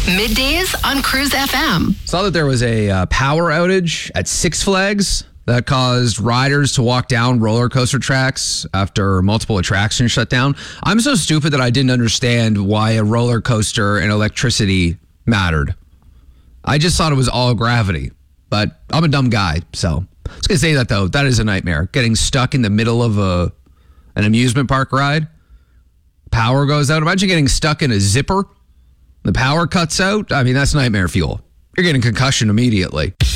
Middays on Cruise FM. Saw that there was a power outage at Six Flags that caused riders to walk down roller coaster tracks after multiple attractions shut down. I'm so stupid that I didn't understand why a roller coaster and electricity mattered. I just thought it was all gravity, but I'm a dumb guy, so I was going to say that, though. That is a nightmare. Getting stuck in the middle of an amusement park ride. Power goes out. Imagine getting stuck in a zipper. The power cuts out. I mean, that's nightmare fuel. You're getting concussion immediately.